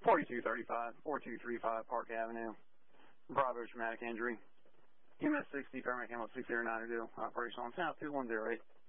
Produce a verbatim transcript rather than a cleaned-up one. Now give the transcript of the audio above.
forty-two thirty-five, forty-two thirty-five Park Avenue. Bravo, traumatic injury. U M S sixty, paramedic handle six zero nine two, operational on South two one zero eight.